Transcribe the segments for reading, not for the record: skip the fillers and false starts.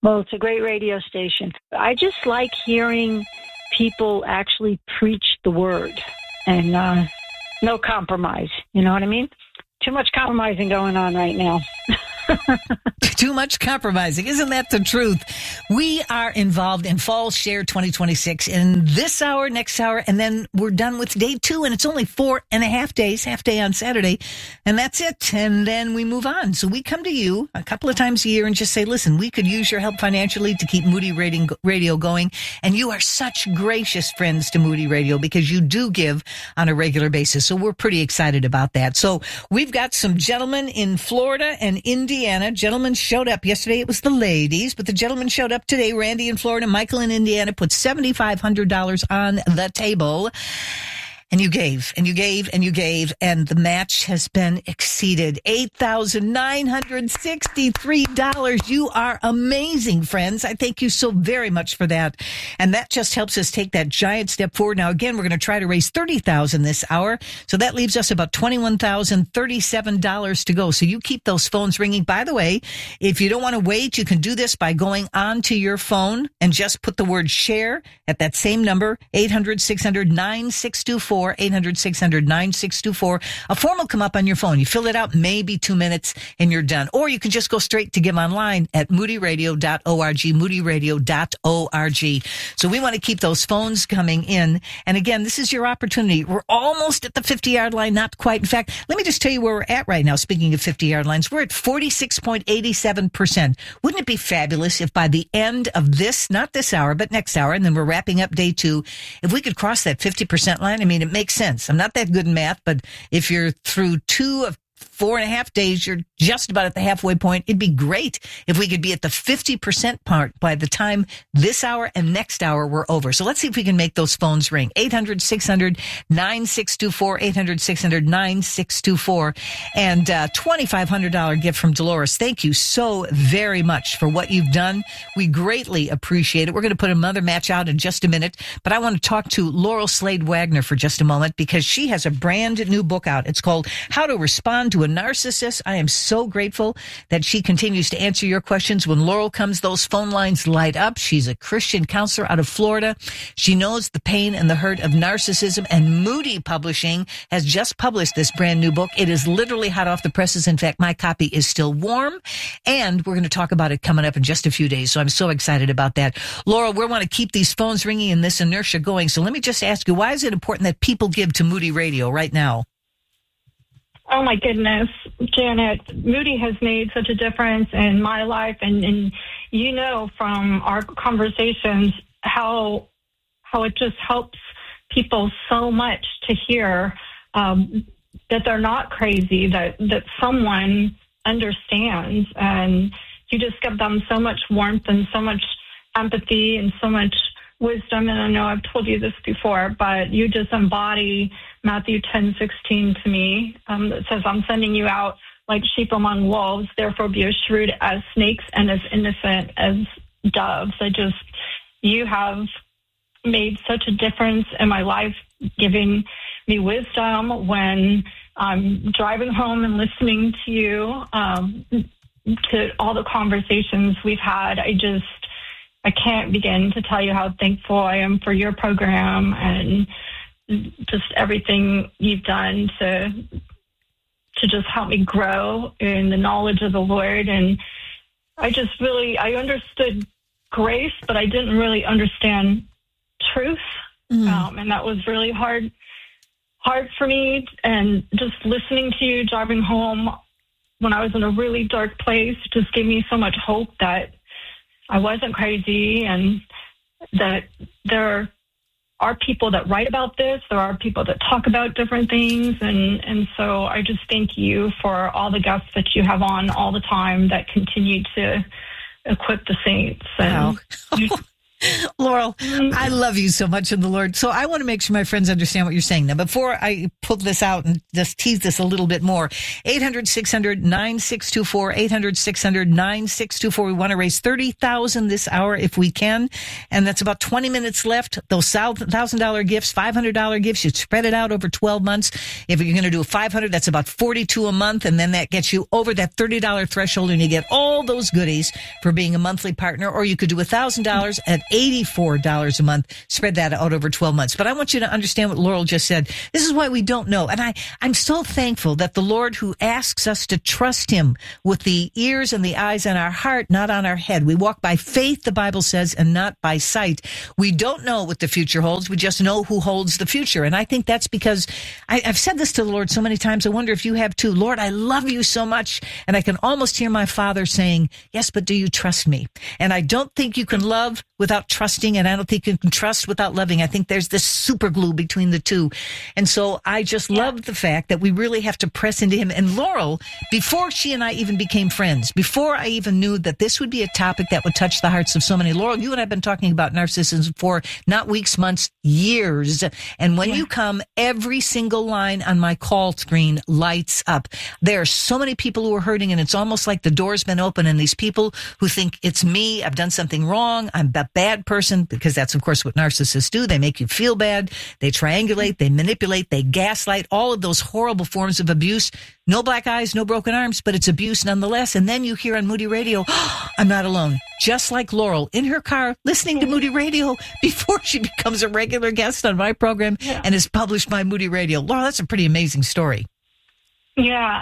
Well, it's a great radio station. I just like hearing people actually preach the word and no compromise. You know what I mean? Too much compromising going on right now. Too much compromising. Isn't that the truth? We are involved in Fall Share 2026 in this hour, next hour, and then we're done with day 2, and it's only 4.5 days, half day on Saturday, and that's it. And then we move on. So we come to you a couple of times a year and just say, listen, we could use your help financially to keep Moody Radio going. And you are such gracious friends to Moody Radio because you do give on a regular basis. So we're pretty excited about that. So we've got some gentlemen in Florida and Indiana. Gentlemen showed up yesterday. It was the ladies, but the gentlemen showed up today. Randy in Florida, Michael in Indiana put $7,500 on the table. And you gave, and you gave, and you gave, and the match has been exceeded. $8,963. You are amazing, friends. I thank you so very much for that. And that just helps us take that giant step forward. Now, again, we're going to try to raise $30,000 this hour. So that leaves us about $21,037 to go. So you keep those phones ringing. By the way, if you don't want to wait, you can do this by going onto your phone and just put the word share at that same number, 800-600-9624. 800-600-9624. A form will come up on your phone. You fill it out, maybe 2 minutes, and you're done. Or you can just go straight to give online at moodyradio.org, moodyradio.org. So we want to keep those phones coming in. And again, this is your opportunity. We're almost at the 50-yard line, not quite. In fact, let me just tell you where we're at right now. Speaking of 50-yard lines, we're at 46.87%. Wouldn't it be fabulous if by the end of this, not this hour, but next hour, and then we're wrapping up day 2, if we could cross that 50% line? I mean, it makes sense. I'm not that good in math, but if you're through 2 of 4.5 days, you're just about at the halfway point. It'd be great if we could be at the 50% part by the time this hour and next hour were over. So let's see if we can make those phones ring. 800-600-9624, 800-600-9624, and $2,500 gift from Dolores. Thank you so very much for what you've done. We greatly appreciate it. We're going to put another match out in just a minute, but I want to talk to Laurel Slade Wagner for just a moment because she has a brand new book out. It's called How to Respond to a Narcissist. I am so grateful that she continues to answer your questions. When Laurel comes, those phone lines light up. She's a Christian counselor out of Florida. She knows the pain and the hurt of narcissism, and Moody Publishing has just published this brand new book. It is literally hot off the presses. In fact, my copy is still warm, and we're going to talk about it coming up in just a few days. So I'm so excited about that. Laurel, we want to keep these phones ringing and this inertia going. So let me just ask you, why is it important that people give to Moody Radio right now? Oh, my goodness, Janet, Moody has made such a difference in my life. And you know from our conversations how it just helps people so much to hear that they're not crazy, that someone understands. And you just give them so much warmth and so much empathy and so much wisdom. And I know I've told you this before, but you just embody Matthew 10:16 to me. It says, I'm sending you out like sheep among wolves, therefore be as shrewd as snakes and as innocent as doves. You have made such a difference in my life, giving me wisdom when I'm driving home and listening to you, to all the conversations we've had. I can't begin to tell you how thankful I am for your program and just everything you've done to just help me grow in the knowledge of the Lord. And I understood grace, but I didn't really understand truth. And that was really hard for me. And just listening to you driving home when I was in a really dark place just gave me so much hope that I wasn't crazy, and that there are people that write about this. There are people that talk about different things. And so I just thank you for all the guests that you have on all the time that continue to equip the saints. And Laurel, I love you so much in the Lord. So I want to make sure my friends understand what you're saying. Now, before I pull this out and just tease this a little bit more, 800-600-9624, 800-600-9624. We want to raise $30,000 this hour if we can. And that's about 20 minutes left. Those $1,000 gifts, $500 gifts, you spread it out over 12 months. If you're going to do a $500, that's about $42 a month. And then that gets you over that $30 threshold and you get all those goodies for being a monthly partner. Or you could do $1,000 at $84 a month. Spread that out over 12 months. But I want you to understand what Laurel just said. This is why we don't know. And I'm so thankful that the Lord, who asks us to trust him with the ears and the eyes on our heart, not on our head. We walk by faith, the Bible says, and not by sight. We don't know what the future holds. We just know who holds the future. And I think that's because I've said this to the Lord so many times. I wonder if you have too. Lord, I love you so much. And I can almost hear my Father saying, yes, but do you trust me? And I don't think you can love without trusting, and I don't think you can trust without loving. I think there's this super glue between the two. And so I just love the fact that we really have to press into him. And Laurel, before she and I even became friends, before I even knew that this would be a topic that would touch the hearts of so many, Laurel, you and I have been talking about narcissism for not weeks, months, years. And when you come, every single line on my call screen lights up. There are so many people who are hurting, and it's almost like the door's been open, and these people who think it's me, I've done something wrong, I'm a bad person, because that's, of course, what narcissists do. They make you feel bad. They triangulate, they manipulate, they gaslight, all of those horrible forms of abuse. No black eyes, no broken arms, but it's abuse nonetheless. And then you hear on Moody Radio, oh, I'm not alone. Just like Laurel in her car listening to Moody Radio before she becomes a regular guest on my program and is published by Moody Radio. Laurel, that's a pretty amazing story. Yeah,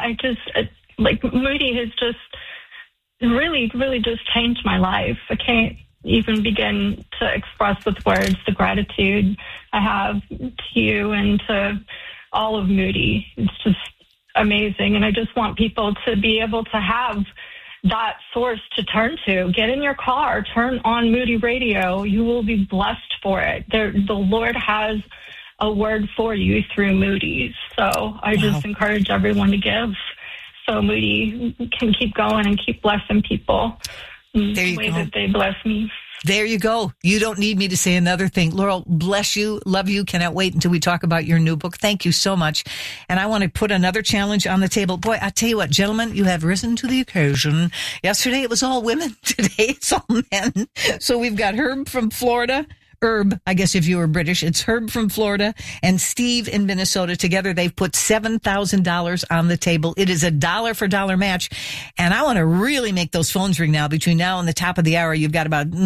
Moody has just really, really just changed my life. I can't even begin to express with words the gratitude I have to you and to all of Moody. It's just amazing. And I just want people to be able to have that source to turn to. Get in your car, turn on Moody Radio. You will be blessed for it. The Lord has a word for you through Moody's. So I just encourage everyone to give so Moody can keep going and keep blessing people in the way that they bless me. There you go. You don't need me to say another thing. Laurel, bless you, love you. Cannot wait until we talk about your new book. Thank you so much. And I want to put another challenge on the table. Boy, I tell you what, gentlemen, you have risen to the occasion. Yesterday it was all women. Today it's all men. So we've got Herb from Florida. Herb, I guess if you were British, it's Herb from Florida and Steve in Minnesota. Together, they've put $7,000 on the table. It is a dollar for dollar match. And I want to really make those phones ring now. Between now and the top of the hour, you've got about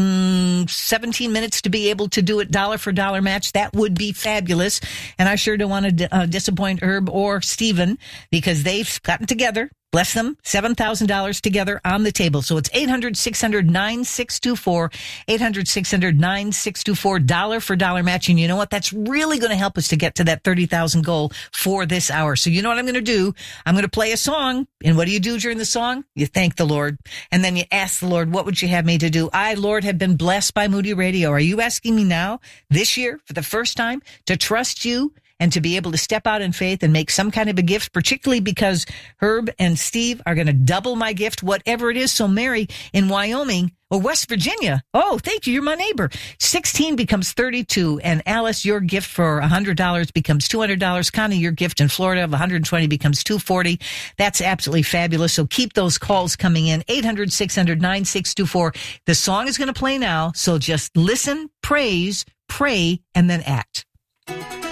17 minutes to be able to do it dollar for dollar match. That would be fabulous. And I sure don't want to disappoint Herb or Steven because they've gotten together. Bless them, $7,000 together on the table. So it's 800-600-9624, 800-600-9624, dollar for dollar match. And you know what? That's really going to help us to get to that 30,000 goal for this hour. So you know what I'm going to do? I'm going to play a song. And what do you do during the song? You thank the Lord. And then you ask the Lord, what would you have me to do? I, Lord, have been blessed by Moody Radio. Are you asking me now, this year, for the first time, to trust you and to be able to step out in faith and make some kind of a gift, particularly because Herb and Steve are going to double my gift, whatever it is. So Mary in Wyoming or West Virginia. Oh, thank you. You're my neighbor. 16 becomes 32. And Alice, your gift for $100 becomes $200. Connie, your gift in Florida of $120 becomes $240. That's absolutely fabulous. So keep those calls coming in. 800-600-9624. The song is going to play now. So just listen, praise, pray, and then act.